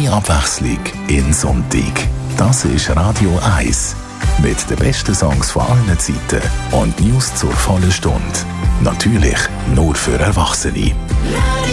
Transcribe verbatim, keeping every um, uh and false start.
Mehr Abwechslung in Sonntag. Das ist Radio eins. Mit den besten Songs von allen Zeiten und News zur vollen Stunde. Natürlich nur für Erwachsene.